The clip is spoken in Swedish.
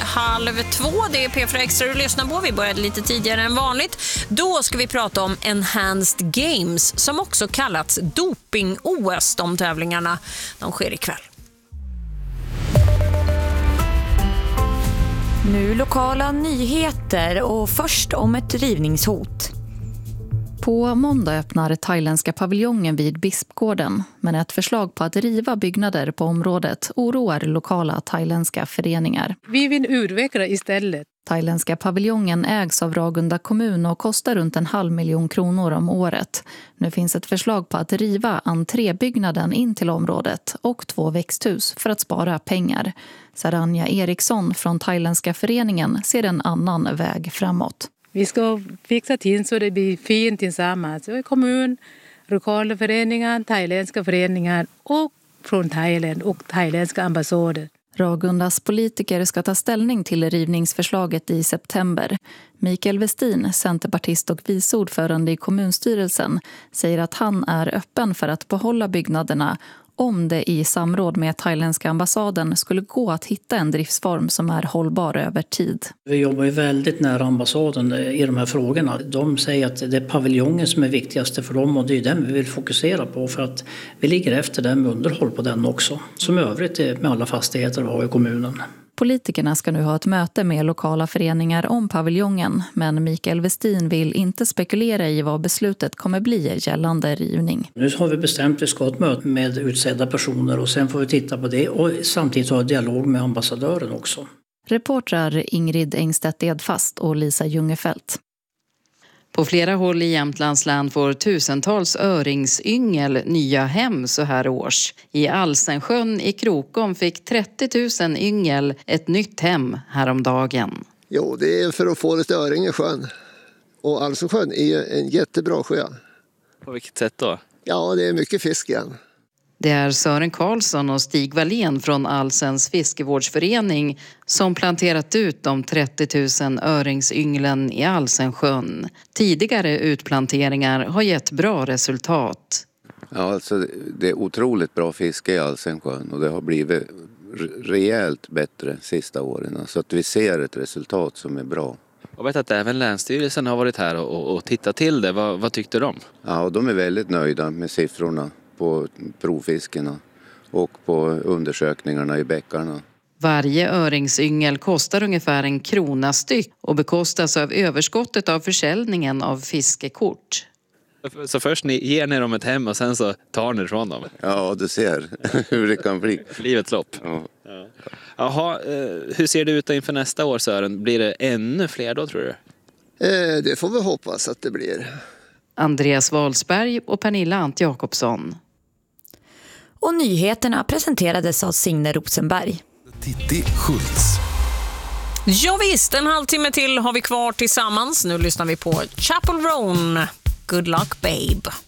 1:30. Det är P4 Extra du lyssnar på. Vi började lite tidigare än vanligt. Då ska vi prata om Enhanced Games, som också kallats doping-OS. De tävlingarna, de sker ikväll. Nu lokala nyheter och först om ett rivningshot. På måndag öppnar thailändska paviljongen vid Bispgården, men ett förslag på att riva byggnader på området oroar lokala thailändska föreningar. Vi vill utveckla istället. Thailändska paviljongen ägs av Ragunda kommun och kostar runt 500 000 kronor om året. Nu finns ett förslag på att riva entrébyggnaden in till området och 2 växthus för att spara pengar. Saranja Eriksson från thailändska föreningen ser en annan väg framåt. Vi ska fixa till så det blir fint tillsammans. Kommun, lokala föreningar, thailändska föreningar och från Thailand och thailändska ambassader. Ragundas politiker ska ta ställning till rivningsförslaget i september. Mikael Westin, centerpartist och viceordförande i kommunstyrelsen, säger att han är öppen för att behålla byggnaderna om det i samråd med thailändska ambassaden skulle gå att hitta en driftsform som är hållbar över tid. Vi jobbar ju väldigt nära ambassaden i de här frågorna. De säger att det är paviljongen som är viktigaste för dem och det är den vi vill fokusera på för att vi ligger efter den med underhåll på den också. Som övrigt med alla fastigheter vi har i kommunen. Politikerna ska nu ha ett möte med lokala föreningar om paviljongen, men Mikael Westin vill inte spekulera i vad beslutet kommer bli gällande rivning. Nu har vi bestämt att vi ska ha ett möte med utsedda personer och sen får vi titta på det och samtidigt ha en dialog med ambassadören också. Reportrar Ingrid Engstedt-Edfast och Lisa Ljungefelt. På flera håll i Jämtlands län får tusentals öringsyngel nya hem så här års. I Alsensjön i Krokom fick 30 000 yngel ett nytt hem häromdagen. Jo, det är för att få lite öring i sjön. Och Alsensjön är ju en jättebra sjö. På vilket sätt då? Ja, det är mycket fisk igen. Det är Sören Karlsson och Stig Wallén från Alsens fiskevårdsförening som planterat ut de 30 000 öringsynglen i Alsensjön. Tidigare utplanteringar har gett bra resultat. Ja, alltså det är otroligt bra fiske i Alsensjön och det har blivit rejält bättre sista åren. Så att vi ser ett resultat som är bra. Jag vet att även Länsstyrelsen har varit här och tittat till det. Vad tyckte de? Ja, och de är väldigt nöjda med siffrorna på provfiskarna och på undersökningarna i bäckarna. Varje öringsyngel kostar ungefär 1 krona styck och bekostas av överskottet av försäljningen av fiskekort. Så först ger ni dem ett hem och sen så tar ni ifrån dem? Ja, du ser hur det kan bli. Livets lopp. Ja. Jaha, hur ser det ut inför nästa år, Sören? Blir det ännu fler då, tror du? Det får vi hoppas att det blir. Andreas Wahlsberg och Pernilla Ant Jakobsson. Och nyheterna presenterades av Signe Rosenberg. Titti Schultz. Ja visst, en halvtimme till har vi kvar tillsammans. Nu lyssnar vi på Chapel Roan. Good luck, babe.